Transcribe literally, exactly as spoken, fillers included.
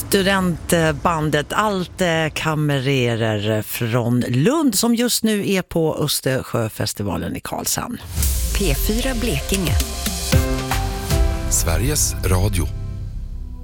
Studentbandet Allt Kamrerer från Lund som just nu är på Östersjöfestivalen i Karlshamn. P fyra Blekinge. Sveriges Radio.